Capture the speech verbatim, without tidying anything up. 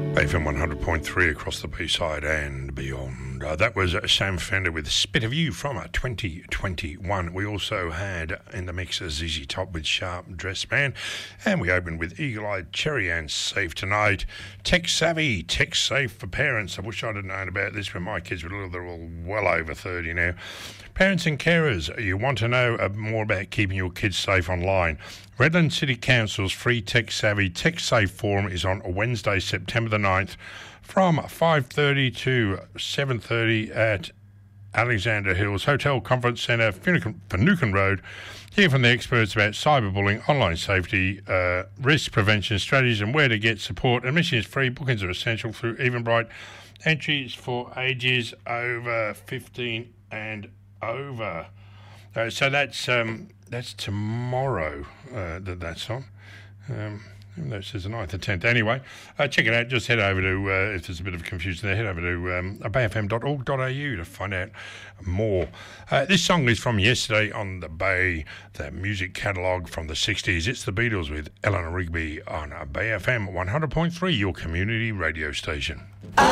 F M one hundred point three across the B-side and beyond. Uh, that was uh, Sam Fender with Spit of You from uh, twenty twenty-one. We also had in the mix a Z Z Top with Sharp Dress Man. And we opened with Eagle Eyed Cherry and Safe Tonight. Tech Savvy, Tech Safe for Parents. I wish I'd have known about this when my kids were little. They're all well over thirty now. Parents and carers, you want to know uh, more about keeping your kids safe online. Redland City Council's free Tech Savvy Tech Safe Forum is on Wednesday, September the ninth from five thirty to seven thirty at Alexander Hills Hotel Conference Centre, Finucane Road. Hear from the experts about cyberbullying, online safety, uh, risk prevention strategies and where to get support. Admission is free. Bookings are essential through Eventbrite. Entries for ages over fifteen and over. Uh, so that's um, that's tomorrow uh, that that's on. Um, even though it says the ninth and tenth. Anyway, uh, check it out. Just head over to, uh, if there's a bit of confusion there, head over to um, bay f m dot org dot a u to find out more. Uh, this song is from yesterday on the Bay, the music catalogue from the sixties. It's the Beatles with Eleanor Rigby on Bay F M one hundred point three, your community radio station.